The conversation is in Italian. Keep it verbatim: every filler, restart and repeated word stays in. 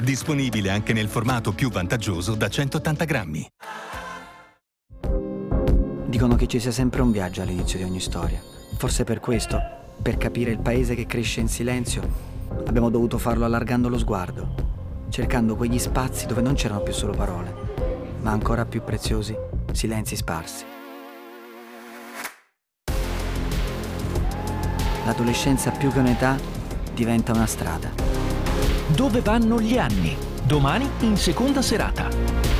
Disponibile anche nel formato più vantaggioso da centottanta grammi. Dicono che ci sia sempre un viaggio all'inizio di ogni storia. Forse per questo, per capire il paese che cresce in silenzio, abbiamo dovuto farlo allargando lo sguardo, cercando quegli spazi dove non c'erano più solo parole, ma ancora più preziosi, silenzi sparsi. L'adolescenza più che un'età diventa una strada. Dove vanno gli anni? Domani in seconda serata.